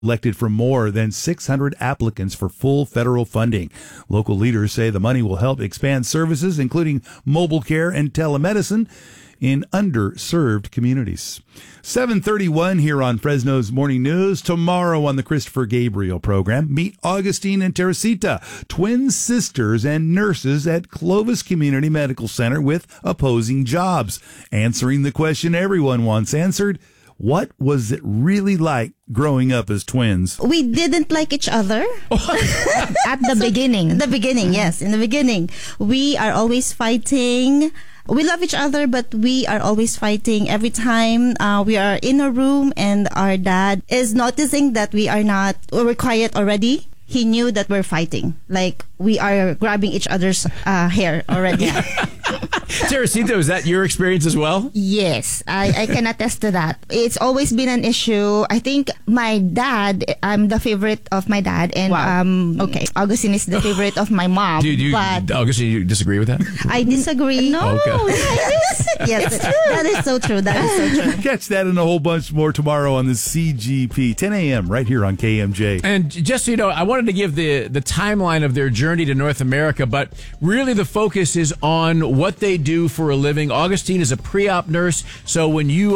elected from more than 600 applicants for full federal funding. Local leaders say the money will help expand services, including mobile care and telemedicine, in underserved communities. 7:31 here on Fresno's Morning News. Tomorrow on the Christopher Gabriel program, meet Augustine and Teresita, twin sisters and nurses at Clovis Community Medical Center with opposing jobs, answering the question everyone wants answered. What was it really like growing up as twins? We didn't like each other. At the beginning. The beginning, yes. In the beginning. We are always fighting. We love each other, but we are always fighting. Every time we are in a room and our dad is noticing that we're quiet already, he knew that we're fighting. Like, we are grabbing each other's hair already. Teresita, was that your experience as well? Yes, I can attest to that. It's always been an issue. I think my dad, I'm the favorite of my dad, and Okay. Augustine is the favorite of my mom. Augustine, you disagree with that? I disagree. No, Okay. Yes, that is so true. That is so true. Catch that and a whole bunch more tomorrow on the CGP, 10 a.m. right here on KMJ. And just so you know, I wanted to give the timeline of their journey to North America, but really the focus is on what they do for a living. Augustine is a pre-op nurse, so when you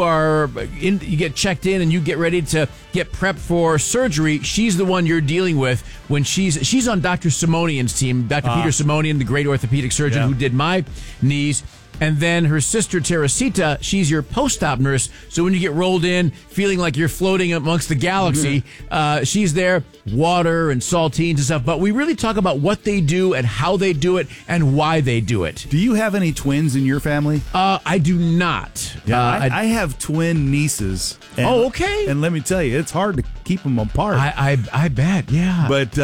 get checked in and you get ready to get prepped for surgery, she's the one you're dealing with when she's on Dr. Simonian's team, Dr. Peter Simonian, the great orthopedic surgeon who did my knees. And then her sister, Teresita, she's your post-op nurse. So when you get rolled in, feeling like you're floating amongst the galaxy, she's there, water and saltines and stuff. But we really talk about what they do and how they do it and why they do it. Do you have any twins in your family? I do not. Yeah, I have twin nieces. And, okay. And let me tell you, it's hard to keep them apart. I bet, yeah. But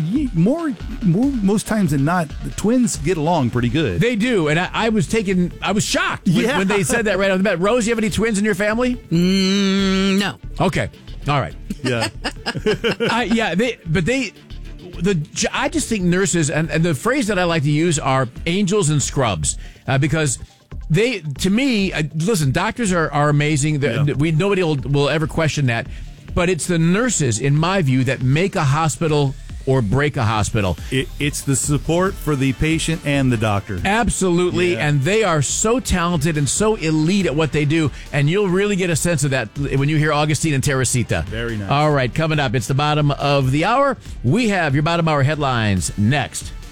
most times than not, the twins get along pretty good. They do, and I was shocked when they said that right off the bat. Rose, you have any twins in your family? No. Okay, all right. Yeah. I just think nurses, and the phrase that I like to use are angels and scrubs, because to me, listen, doctors are amazing. Nobody will ever question that. But it's the nurses, in my view, that make a hospital or break a hospital. It's the support for the patient and the doctor. Absolutely, Yeah. and they are so talented and so elite at what they do, and you'll really get a sense of that when you hear Augustine and Teresita. Very nice. All right, coming up, it's the bottom of the hour. We have your bottom hour headlines next.